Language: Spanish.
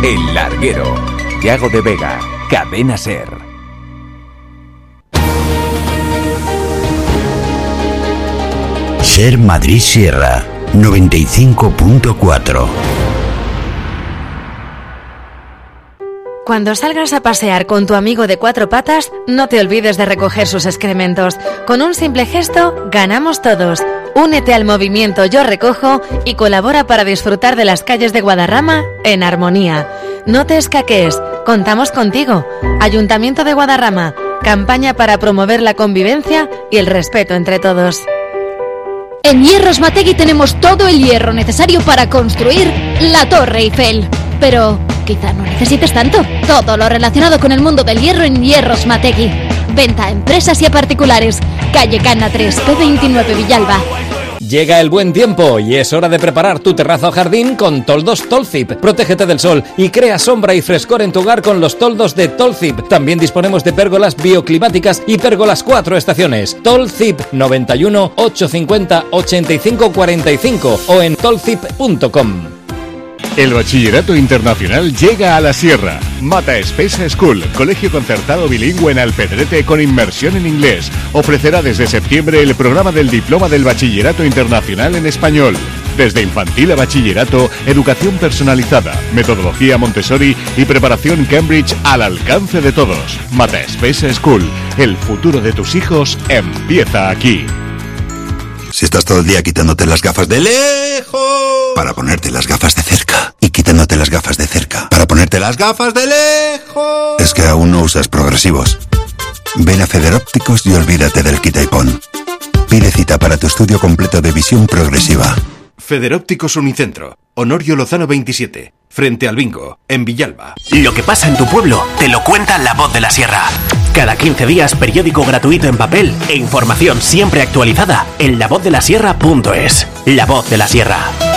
El Larguero. Thiago de Vega, Cadena SER. SER Madrid Sierra 95.4. Cuando salgas a pasear con tu amigo de 4 patas, no te olvides de recoger sus excrementos. Con un simple gesto, ganamos todos. Únete al movimiento Yo Recojo y colabora para disfrutar de las calles de Guadarrama en armonía. No te escaquees, contamos contigo. Ayuntamiento de Guadarrama, campaña para promover la convivencia y el respeto entre todos. En Hierros Mategui tenemos todo el hierro necesario para construir la Torre Eiffel. Pero quizá no necesites tanto. Todo lo relacionado con el mundo del hierro en Hierros Mategui. Venta a empresas y a particulares. Calle Cana 3, P29 Villalba. Llega el buen tiempo y es hora de preparar tu terrazo o jardín con toldos Tolzip. Protégete del sol y crea sombra y frescor en tu hogar con los toldos de Tolzip. También disponemos de pérgolas bioclimáticas y pérgolas 4 estaciones. Tolzip 91 850 85 45 o en tolzip.com. El Bachillerato Internacional llega a la Sierra. Mata Espesa School, colegio concertado bilingüe en Alpedrete con inmersión en inglés. Ofrecerá desde septiembre el programa del Diploma del Bachillerato Internacional en Español. Desde infantil a bachillerato, educación personalizada, metodología Montessori y preparación Cambridge al alcance de todos. Mata Espesa School, el futuro de tus hijos empieza aquí. Si estás todo el día quitándote las gafas de lejos para ponerte las gafas de cerca y quitándote las gafas de cerca para ponerte las gafas de lejos, es que aún no usas progresivos. Ven a Federópticos y olvídate del quita y pon. Pide cita para tu estudio completo de visión progresiva. Federópticos Unicentro, Honorio Lozano 27, frente al Bingo, en Villalba. Lo que pasa en tu pueblo te lo cuenta La Voz de la Sierra. Cada 15 días, periódico gratuito en papel e información siempre actualizada en lavozdelasierra.es. La Voz de la Sierra.